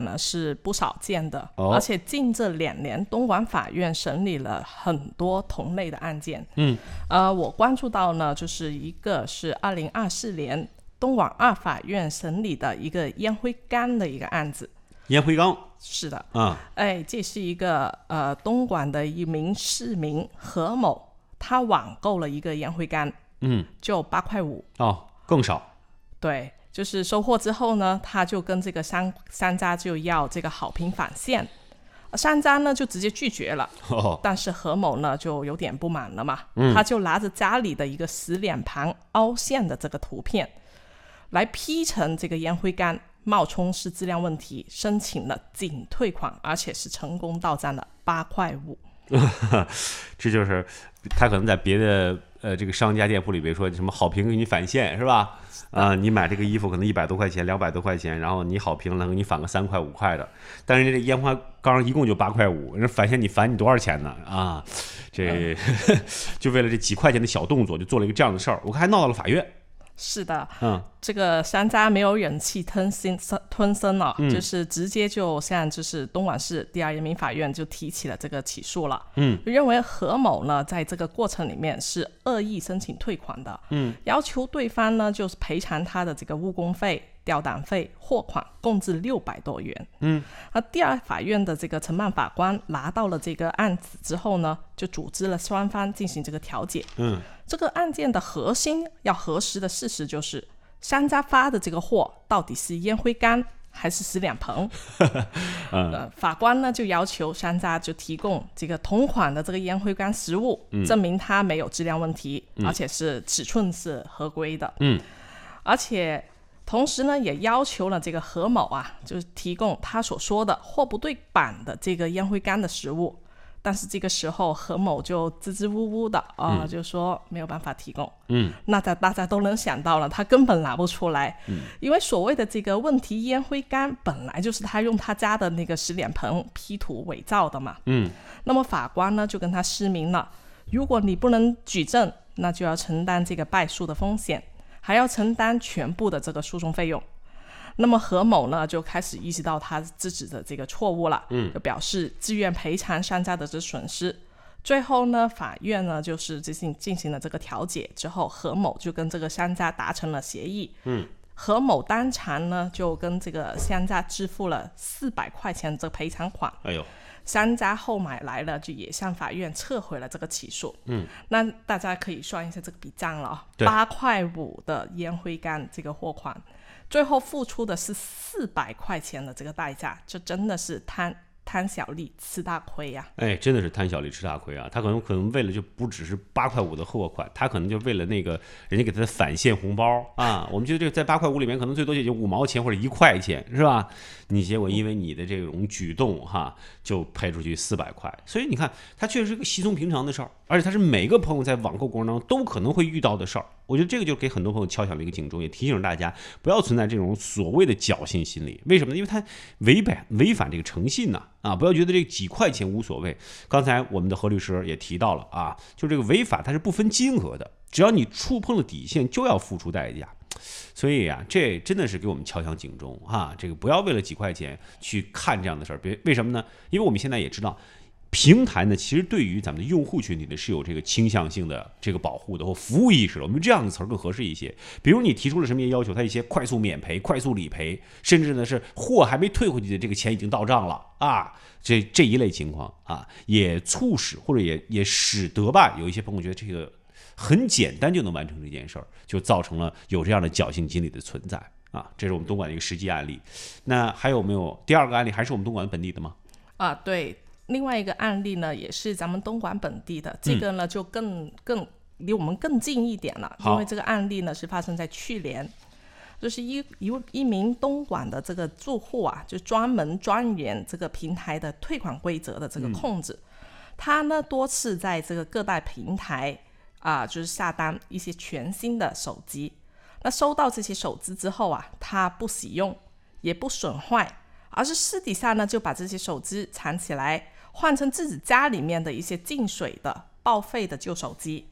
呢是不少见的，而且近这2年东莞法院审理了很多同类的案件。我关注到呢，就是一个是2024年东莞2法院审理的一个烟灰缸的一个案子。 烟灰缸是的啊， 这是一个东莞的一名市民何某，他网购了一个烟灰缸，就8.5块更少。 对，就是收货之后呢，他就跟这个商家就要这个好评返现，商家呢就直接拒绝了。但是何某呢就有点不满了嘛，他就拿着家里的一个洗脸盘凹陷的这个图片来批成这个烟灰缸冒充是质量问题，申请了仅退款，而且是成功到账了8.5块。 这就是他可能在别的这个商家店铺里边说什么好评给你返现是吧？你买这个衣服可能100多块钱200多块钱，然后你好评了给你返个3块5块的，但是这烟花缸一共就8.5块，人返现你返你多少钱呢？这就为了这几块钱的小动作就做了一个这样的事儿，我看还闹到了法院。 是的，这个商家没有忍气吞声了，就是直接就向就是东莞市第2人民法院就提起了这个起诉了。认为何某呢在这个过程里面是恶意申请退款的，要求对方呢就是赔偿他的这个误工费、吊胆费、货款共计600多元。第2法院的这个承办法官拿到了这个案子之后呢，就组织了双方进行这个调解。这个案件的核心要核实的事实就是商家发的这个货到底是烟灰缸还是洗脸盆。法官呢就要求商家就提供这个同款的这个烟灰缸实物，证明它没有质量问题，而且是尺寸是合规的。而且同时呢也要求了这个何某就是提供他所说的货不对版的这个烟灰缸的实物。但是这个时候何某就支支吾吾的就说没有办法提供。那大家都能想到了，他根本拿不出来。因为所谓的这个问题烟灰缸本来就是他用他家的那个洗脸盆 P 图伪造的嘛。那么法官呢就跟他释明了，如果你不能举证，那就要承担这个败诉的风险，还要承担全部的这个诉讼费用。那么何某呢就开始意识到他自己的这个错误了，就表示自愿赔偿商家的这损失。最后呢法院呢就是进行了这个调解之后，何某就跟这个商家达成了协议。何某当场呢就跟这个商家支付了400块钱的这个赔偿款。商家后买来了就也向法院撤回了这个起诉。那大家可以算一下这个笔账了，8.5块的烟灰缸这个货款，最后付出的是400块钱的这个代价，这真的是贪小利吃大亏呀！ 真的是贪小利吃大亏啊！他可能为了就不只是8.5块的货款，他可能就为了那个人家给他的返现红包我们觉得这个在8.5块里面，可能最多也就5毛钱或者1块钱，是吧？你结果因为你的这种举动就赔出去400块，所以你看，它确实是一个稀松平常的事儿，而且它是每个朋友在网购过程当中都可能会遇到的事儿。我觉得这个就给很多朋友敲响了一个警钟，也提醒大家不要存在这种所谓的侥幸心理。为什么呢？因为它违反这个诚信不要觉得这几块钱无所谓。刚才我们的何律师也提到了就这个违法它是不分金额的，只要你触碰了底线就要付出代价。所以这真的是给我们敲响警钟这个不要为了几块钱去看这样的事儿。为什么呢？因为我们现在也知道，平台呢其实对于咱们的用户群体呢是有这个倾向性的这个保护的或服务意识的，我们这样的词儿更合适一些。比如你提出了什么要求，它一些快速免赔、快速理赔，甚至呢是货还没退回去的这个钱已经到账了这一类情况也促使或者也使得有一些朋友觉得这个很简单就能完成这件事儿，就造成了有这样的侥幸心理的存在这是我们东莞的一个实际案例。那还有没有第二个案例，还是我们东莞本地的吗？ 对，另外一个案例呢也是咱们东莞本地的，这个呢就更离我们更近一点了，因为这个案例呢是发生在去年。就是一名东莞的这个住户就专门钻研这个平台的退款规则的这个控制。他呢多次在这个各大平台就是下单一些全新的手机，那收到这些手机之后他不使用也不损坏，而是私底下呢就把这些手机藏起来，换成自己家里面的一些进水的报废的旧手机。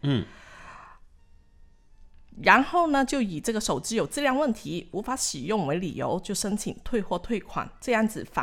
然后呢就以这个手机有质量问题无法使用为理由，就申请退货退款，这样子